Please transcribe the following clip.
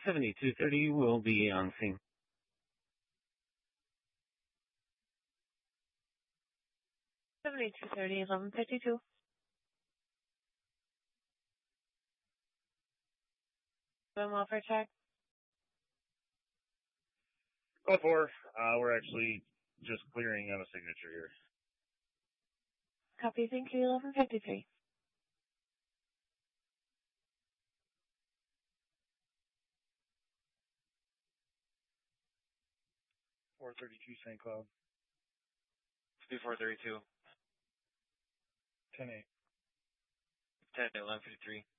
7230 will be on scene. $7230, 1152. Welfare check. Call 4. We're actually just clearing on a signature here. Copy, thank you, 1153. St. Cloud. 5432. 10-8. 10-1153.